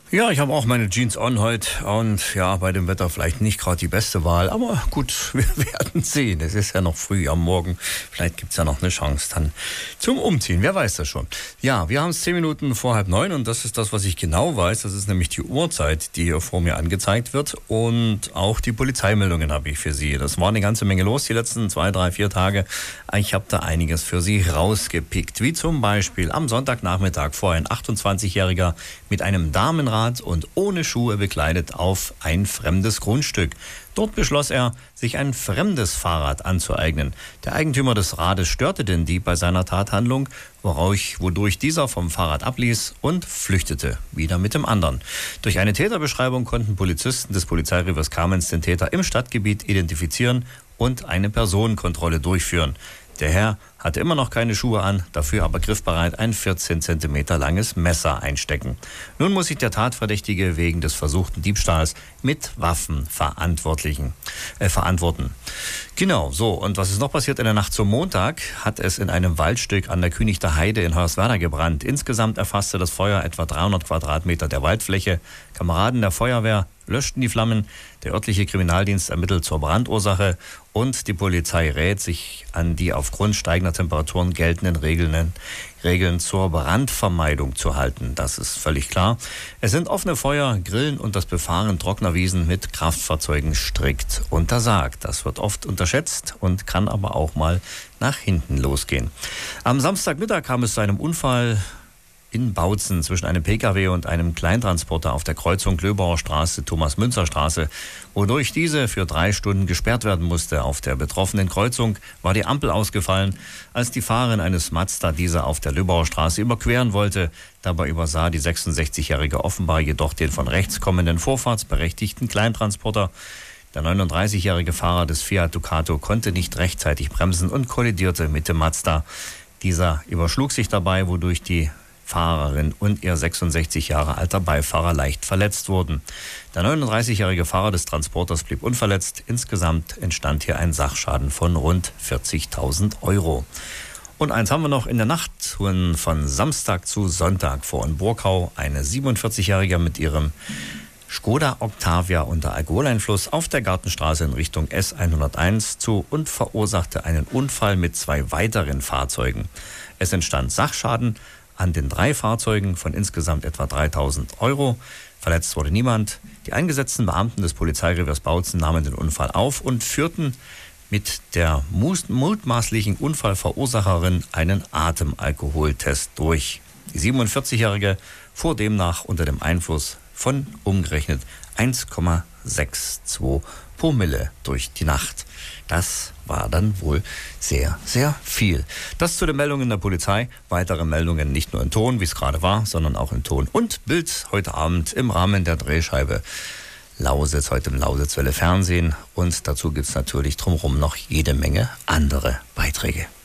Ja, ich habe auch meine Jeans on heute und ja, bei dem Wetter vielleicht nicht gerade die beste Wahl, aber gut, wir werden sehen. Es ist ja noch früh am Morgen, vielleicht gibt's ja noch eine Chance dann zum Umziehen, wer weiß das schon. Ja, wir haben es 10 Minuten vor 8:30 und das ist das, was ich genau weiß. Das ist nämlich die Uhrzeit, die hier vor mir angezeigt wird und auch die Polizeimeldungen habe ich für Sie. Das war eine ganze Menge los die letzten 2, 3, 4 Tage. Ich habe da einiges für Sie rausgepickt, wie zum Beispiel am Sonntagnachmittag fuhr ein 28-Jähriger mit einem Damenrad und ohne Schuhe bekleidet auf ein fremdes Grundstück. Dort beschloss er, sich ein fremdes Fahrrad anzueignen. Der Eigentümer des Rades störte den Dieb bei seiner Tathandlung, wodurch dieser vom Fahrrad abließ und flüchtete, wieder mit dem anderen. Durch eine Täterbeschreibung konnten Polizisten des Polizeireviers Kamenz den Täter im Stadtgebiet identifizieren und eine Personenkontrolle durchführen. Der Herr hatte immer noch keine Schuhe an, dafür aber griffbereit ein 14 cm langes Messer einstecken. Nun muss sich der Tatverdächtige wegen des versuchten Diebstahls mit Waffen verantworten. Genau, so. Und was ist noch passiert? In der Nacht zum Montag hat es in einem Waldstück an der Kühnigter Heide in Hoyerswerda gebrannt. Insgesamt erfasste das Feuer etwa 300 Quadratmeter der Waldfläche. Kameraden der Feuerwehr löschten die Flammen. Der örtliche Kriminaldienst ermittelt zur Brandursache und die Polizei rät sich an die aufgrund steigender Temperaturen geltenden Regeln zur Brandvermeidung zu halten. Das ist völlig klar. Es sind offene Feuer, Grillen und das Befahren trockener Wiesen mit Kraftfahrzeugen strikt untersagt. Das wird oft unterschätzt und kann aber auch mal nach hinten losgehen. Am Samstagmittag kam es zu einem Unfall in Bautzen zwischen einem Pkw und einem Kleintransporter auf der Kreuzung Löbauer Straße, Thomas-Münzer-Straße, wodurch diese für 3 Stunden gesperrt werden musste. Auf der betroffenen Kreuzung war die Ampel ausgefallen, als die Fahrerin eines Mazda diese auf der Löbauer Straße überqueren wollte. Dabei übersah die 66-Jährige offenbar jedoch den von rechts kommenden vorfahrtsberechtigten Kleintransporter. Der 39-jährige Fahrer des Fiat Ducato konnte nicht rechtzeitig bremsen und kollidierte mit dem Mazda. Dieser überschlug sich dabei, wodurch die Fahrerin und ihr 66 Jahre alter Beifahrer leicht verletzt wurden. Der 39-jährige Fahrer des Transporters blieb unverletzt. Insgesamt entstand hier ein Sachschaden von rund 40.000 Euro. Und eins haben wir noch: in der Nacht von Samstag zu Sonntag fuhr in Burkau eine 47-Jährige mit ihrem Skoda Octavia unter Alkoholeinfluss auf der Gartenstraße in Richtung S101 zu und verursachte einen Unfall mit 2 weiteren Fahrzeugen. Es entstand Sachschaden an den 3 Fahrzeugen von insgesamt etwa 3.000 Euro. Verletzt wurde niemand. Die eingesetzten Beamten des Polizeireviers Bautzen nahmen den Unfall auf und führten mit der mutmaßlichen Unfallverursacherin einen Atemalkoholtest durch. Die 47-Jährige fuhr demnach unter dem Einfluss von umgerechnet 1,62 Promille durch die Nacht. Das war dann wohl sehr, sehr viel. Das zu den Meldungen der Polizei. Weitere Meldungen nicht nur in Ton, wie es gerade war, sondern auch in Ton und Bild heute Abend im Rahmen der Drehscheibe Lausitz, heute im Lausitzwelle Fernsehen. Und dazu gibt es natürlich drumherum noch jede Menge andere Beiträge.